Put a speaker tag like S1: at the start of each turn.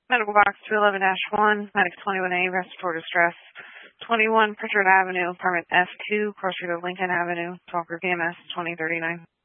S1: Medical box 211-1, Medic 21A, respiratory distress. 21 Pritchard Avenue, apartment F2, closer to Lincoln Avenue, Talker PMS 2039.